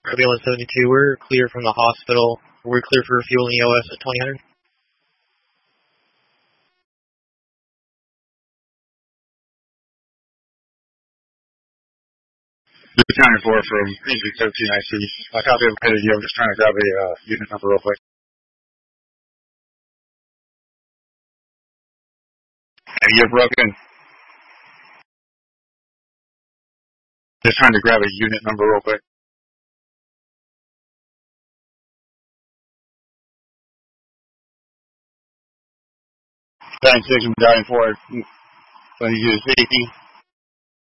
Ambulance 72, we're clear from the hospital. We're clear for refueling EOS at 2000. Lieutenant 4 from Injury 13 IC. I copy of you. I'm just trying to grab a unit number real quick. Hey, you're broken. Just trying to grab a unit number real quick. Thanks, 6 Medallion 4. So you use safety.